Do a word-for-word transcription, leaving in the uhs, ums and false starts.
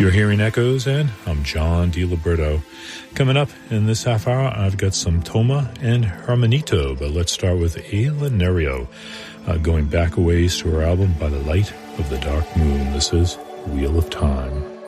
You're hearing Echoes, and I'm John DiLiberto. Coming up in this half hour, I've got some Toma and Hermanito, but let's start with Ayla Nereo, uh, going back a ways to her album By the Light of the Dark Moon. This is Wheel of Time.